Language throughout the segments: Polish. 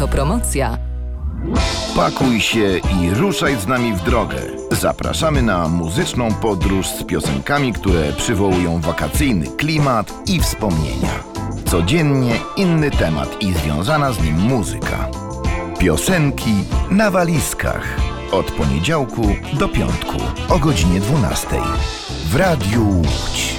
Autopromocja. Pakuj się i ruszaj z nami w drogę. Zapraszamy na muzyczną podróż z piosenkami, które przywołują wakacyjny klimat i wspomnienia. Codziennie inny temat i związana z nim muzyka. Piosenki na walizkach. Od poniedziałku do piątku o godzinie 12 w Radiu Łódź.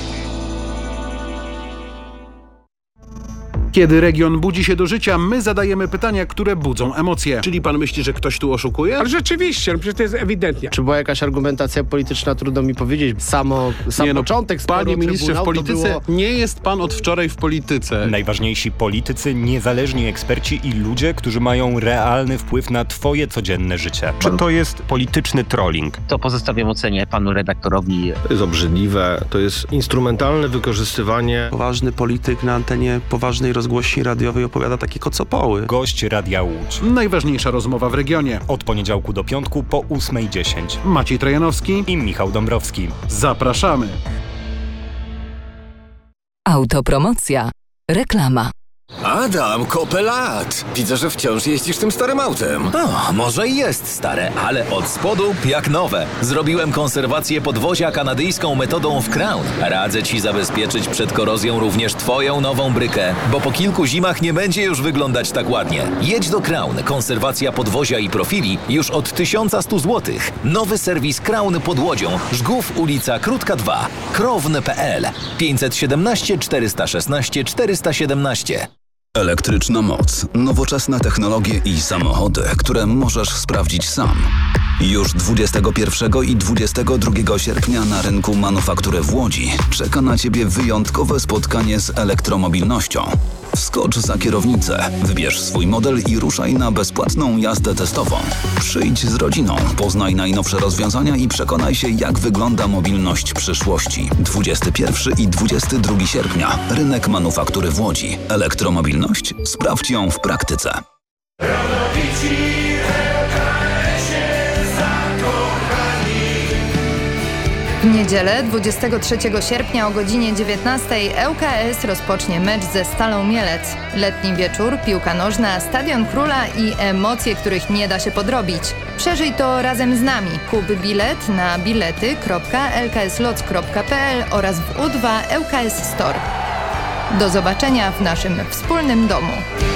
Kiedy region budzi się do życia, my zadajemy pytania, które budzą emocje. Czyli pan myśli, że ktoś tu oszukuje? Ale rzeczywiście, przecież to jest ewidentnie. Czy była jakaś argumentacja polityczna, trudno mi powiedzieć. Sam początek sporu Panie ministrze, w polityce było... nie jest pan od wczoraj w polityce. Najważniejsi politycy, niezależni eksperci i ludzie, którzy mają realny wpływ na twoje codzienne życie. Czy to jest polityczny trolling? To pozostawiam ocenie panu redaktorowi. To jest obrzydliwe, to jest instrumentalne wykorzystywanie. Poważny polityk na antenie poważnej rozgłośni radiowej opowiada takie kocopoły. Gość Radia Łódź. Najważniejsza rozmowa w regionie. Od poniedziałku do piątku po 8:10. Maciej Trojanowski I Michał Dąbrowski. Zapraszamy. Autopromocja. Reklama. Adam, kopę lat. Widzę, że wciąż jeździsz tym starym autem. O, może i jest stare, ale od spodu jak nowe. Zrobiłem konserwację podwozia kanadyjską metodą w Crown. Radzę ci zabezpieczyć przed korozją również twoją nową brykę, bo po kilku zimach nie będzie już wyglądać tak ładnie. Jedź do Crown. Konserwacja podwozia i profili już od 1100 zł. Nowy serwis Crown pod Łodzią. Żgów, ulica Krótka 2. Krown.pl 517 416 417. Elektryczna moc, nowoczesne technologie i samochody, które możesz sprawdzić sam. Już 21 i 22 sierpnia na rynku manufaktury w Łodzi czeka na Ciebie wyjątkowe spotkanie z elektromobilnością. Wskocz za kierownicę, wybierz swój model i ruszaj na bezpłatną jazdę testową. Przyjdź z rodziną, poznaj najnowsze rozwiązania i przekonaj się, jak wygląda mobilność przyszłości. 21 i 22 sierpnia. Rynek manufaktury w Łodzi. Elektromobilność? Sprawdź ją w praktyce. W niedzielę 23 sierpnia o godzinie 19 ŁKS rozpocznie mecz ze Stalą Mielec. Letni wieczór, piłka nożna, Stadion Króla i emocje, których nie da się podrobić. Przeżyj to razem z nami. Kup bilet na bilety.lkslots.pl oraz w U2 ŁKS Store. Do zobaczenia w naszym wspólnym domu.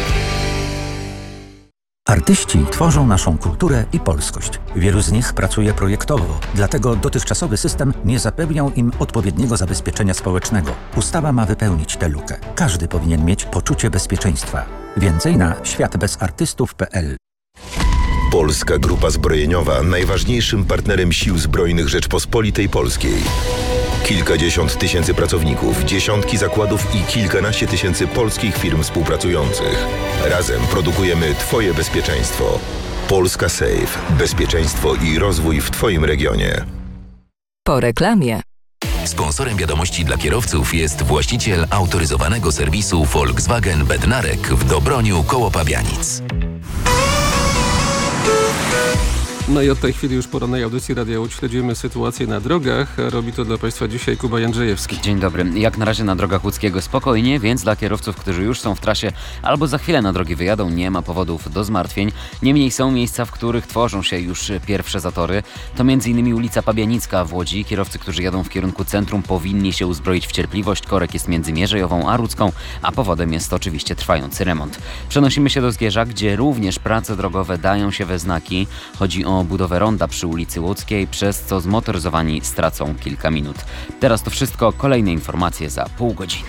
Artyści tworzą naszą kulturę i polskość. Wielu z nich pracuje projektowo, dlatego dotychczasowy system nie zapewniał im odpowiedniego zabezpieczenia społecznego. Ustawa ma wypełnić tę lukę. Każdy powinien mieć poczucie bezpieczeństwa. Więcej na światbezartystów.pl. Polska Grupa Zbrojeniowa, najważniejszym partnerem Sił Zbrojnych Rzeczpospolitej Polskiej. Kilkadziesiąt tysięcy pracowników, dziesiątki zakładów i kilkanaście tysięcy polskich firm współpracujących. Razem produkujemy Twoje bezpieczeństwo. Polska Safe. Bezpieczeństwo i rozwój w Twoim regionie. Po reklamie. Sponsorem wiadomości dla kierowców jest właściciel autoryzowanego serwisu Volkswagen Bednarek w Dobroniu koło Pabianic. No i od tej chwili już porannej audycji Radia Łódź śledzimy sytuację na drogach. Robi to dla Państwa dzisiaj Kuba Jędrzejewski. Dzień dobry. Jak na razie na drogach łódzkiego spokojnie, więc dla kierowców, którzy już są w trasie albo za chwilę na drogi wyjadą, nie ma powodów do zmartwień. Niemniej są miejsca, w których tworzą się już pierwsze zatory. To m.in. ulica Pabianicka w Łodzi. Kierowcy, którzy jadą w kierunku centrum, powinni się uzbroić w cierpliwość. Korek jest między Mierzejową a Rudzką, a powodem jest oczywiście trwający remont. Przenosimy się do Zgierza, gdzie również prace drogowe dają się we znaki. Chodzi o budowę ronda przy ulicy Łódzkiej, przez co zmotoryzowani stracą kilka minut. Teraz to wszystko, kolejne informacje za pół godziny.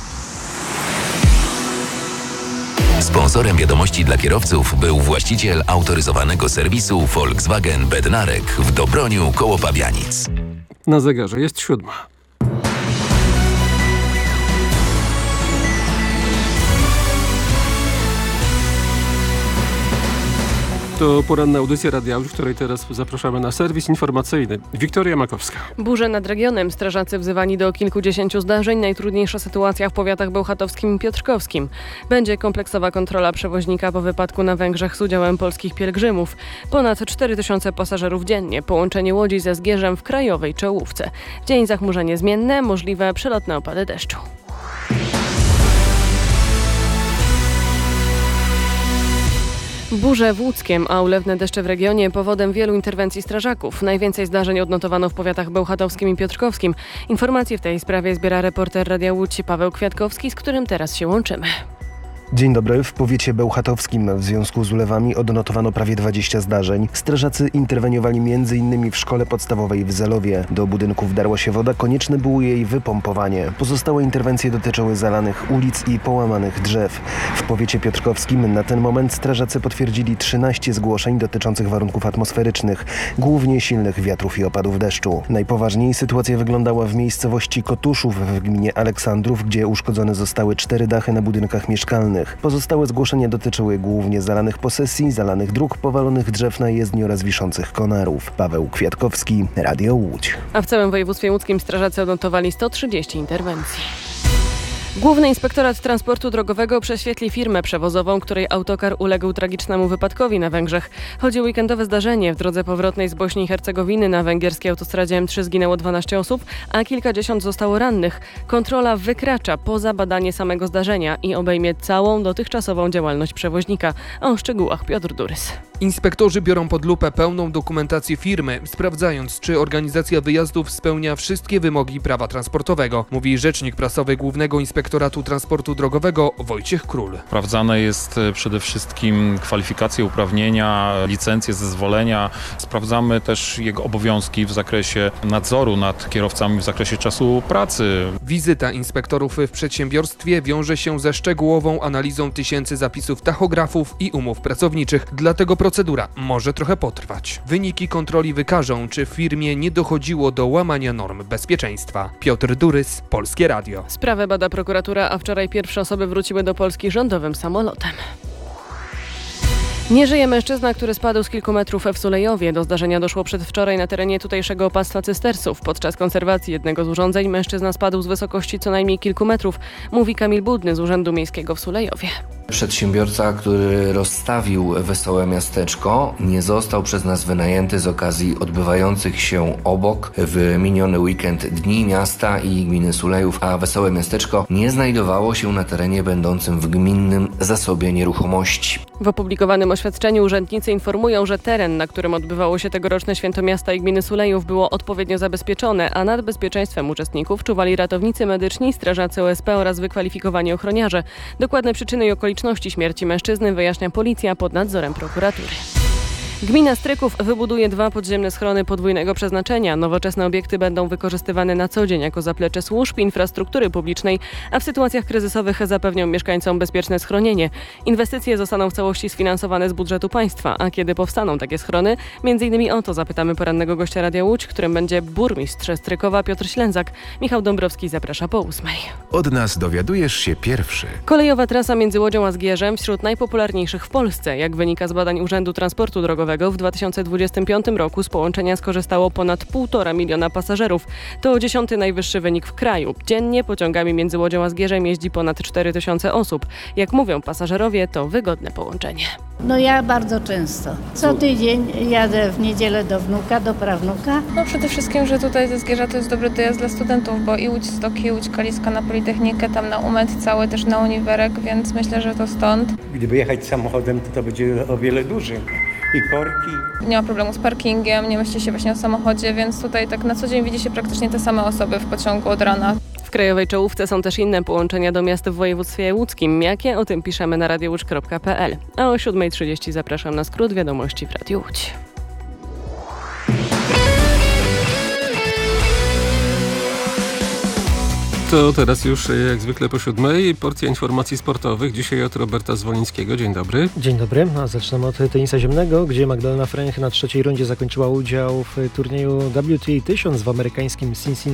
Sponsorem wiadomości dla kierowców był właściciel autoryzowanego serwisu Volkswagen Bednarek w Dobroniu koło Pabianic. Na zegarze jest 7. To poranna audycja Radia Łódź, w której teraz zapraszamy na serwis informacyjny. Wiktoria Makowska. Burze nad regionem. Strażacy wzywani do kilkudziesięciu zdarzeń. Najtrudniejsza sytuacja w powiatach bełchatowskim i piotrkowskim. Będzie kompleksowa kontrola przewoźnika po wypadku na Węgrzech z udziałem polskich pielgrzymów. Ponad 4000 pasażerów dziennie. Połączenie Łodzi ze Zgierzem w krajowej czołówce. W dzień zachmurzenie zmienne, możliwe przelotne opady deszczu. Burze w Łódzkiem, a ulewne deszcze w regionie powodem wielu interwencji strażaków. Najwięcej zdarzeń odnotowano w powiatach bełchatowskim i piotrkowskim. Informacje w tej sprawie zbiera reporter Radia Łódź Paweł Kwiatkowski, z którym teraz się łączymy. Dzień dobry. W powiecie bełchatowskim w związku z ulewami odnotowano prawie 20 zdarzeń. Strażacy interweniowali m.in. w szkole podstawowej w Zelowie. Do budynku wdarła się woda, konieczne było jej wypompowanie. Pozostałe interwencje dotyczyły zalanych ulic i połamanych drzew. W powiecie piotrkowskim na ten moment strażacy potwierdzili 13 zgłoszeń dotyczących warunków atmosferycznych, głównie silnych wiatrów i opadów deszczu. Najpoważniej sytuacja wyglądała w miejscowości Kotuszów w gminie Aleksandrów, gdzie uszkodzone zostały 4 dachy na budynkach mieszkalnych. Pozostałe zgłoszenia dotyczyły głównie zalanych posesji, zalanych dróg, powalonych drzew na jezdni oraz wiszących konarów. Paweł Kwiatkowski, Radio Łódź. A w całym województwie łódzkim strażacy odnotowali 130 interwencji. Główny Inspektorat Transportu Drogowego prześwietli firmę przewozową, której autokar uległ tragicznemu wypadkowi na Węgrzech. Chodzi o weekendowe zdarzenie. W drodze powrotnej z Bośni i Hercegowiny na węgierskiej autostradzie M3 zginęło 12 osób, a kilkadziesiąt zostało rannych. Kontrola wykracza poza badanie samego zdarzenia i obejmie całą dotychczasową działalność przewoźnika. O szczegółach Piotr Durys. Inspektorzy biorą pod lupę pełną dokumentację firmy, sprawdzając, czy organizacja wyjazdów spełnia wszystkie wymogi prawa transportowego, mówi rzecznik prasowy Głównego Inspektoratu Transportu Drogowego Wojciech Król. Sprawdzane jest przede wszystkim kwalifikacje, uprawnienia, licencje, zezwolenia. Sprawdzamy też jego obowiązki w zakresie nadzoru nad kierowcami w zakresie czasu pracy. Wizyta inspektorów w przedsiębiorstwie wiąże się ze szczegółową analizą tysięcy zapisów tachografów i umów pracowniczych, dlatego procedura może trochę potrwać. Wyniki kontroli wykażą, czy w firmie nie dochodziło do łamania norm bezpieczeństwa. Piotr Durys, Polskie Radio. Sprawę bada prokuratura, a wczoraj pierwsze osoby wróciły do Polski rządowym samolotem. Nie żyje mężczyzna, który spadł z kilku metrów w Sulejowie. Do zdarzenia doszło przedwczoraj na terenie tutejszego opactwa cystersów. Podczas konserwacji jednego z urządzeń mężczyzna spadł z wysokości co najmniej kilku metrów, mówi Kamil Budny z Urzędu Miejskiego w Sulejowie. Przedsiębiorca, który rozstawił Wesołe Miasteczko, nie został przez nas wynajęty z okazji odbywających się obok w miniony weekend Dni Miasta i Gminy Sulejów, a Wesołe Miasteczko nie znajdowało się na terenie będącym w gminnym zasobie nieruchomości. W opublikowanym oświadczeniu urzędnicy informują, że teren, na którym odbywało się tegoroczne Święto Miasta i Gminy Sulejów, było odpowiednio zabezpieczone, a nad bezpieczeństwem uczestników czuwali ratownicy medyczni, strażacy OSP oraz wykwalifikowani ochroniarze. Dokładne przyczyny i okoliczności śmierci mężczyzny wyjaśnia policja pod nadzorem prokuratury. Gmina Stryków wybuduje 2 podziemne schrony podwójnego przeznaczenia. Nowoczesne obiekty będą wykorzystywane na co dzień jako zaplecze służb i infrastruktury publicznej, a w sytuacjach kryzysowych zapewnią mieszkańcom bezpieczne schronienie. Inwestycje zostaną w całości sfinansowane z budżetu państwa, a kiedy powstaną takie schrony? Między innymi o to zapytamy porannego gościa Radia Łódź, którym będzie burmistrz Strykowa Piotr Ślęzak. Michał Dąbrowski zaprasza po 8:00. Od nas dowiadujesz się pierwszy. Kolejowa trasa między Łodzią a Zgierzem wśród najpopularniejszych w Polsce. Jak wynika z badań Urzędu Transportu Drogowego, w 2025 roku z połączenia skorzystało ponad 1,5 miliona pasażerów. To 10. najwyższy wynik w kraju. Dziennie pociągami między Łodzią a Zgierzem jeździ ponad 4000 osób. Jak mówią pasażerowie, to wygodne połączenie. No ja bardzo często. Co tydzień jadę w niedzielę do wnuka, do prawnuka. No przede wszystkim, że tutaj ze Zgierza to jest dobry dojazd dla studentów, bo i Łódź Stoki, Łódź Kaliska na Politechnikę, tam na UMED cały też na Uniwerek, więc myślę, że to stąd. Gdyby jechać samochodem, to będzie o wiele dłużej. I korki. Nie ma problemu z parkingiem, nie myśli się właśnie o samochodzie, więc tutaj tak na co dzień widzi się praktycznie te same osoby w pociągu od rana. W krajowej czołówce są też inne połączenia do miast w województwie łódzkim. Jakie? O tym piszemy na radiowódź.pl. A o 7:30 zapraszam na skrót wiadomości w Radiu Łódź. To teraz już jak zwykle po 7:00 porcja informacji sportowych. Dzisiaj od Roberta Zwolińskiego. Dzień dobry. Dzień dobry. A zaczynamy od tenisa ziemnego, gdzie Magdalena Fręch na 3. rundzie zakończyła udział w turnieju WTA 1000 w amerykańskim Cincinnati.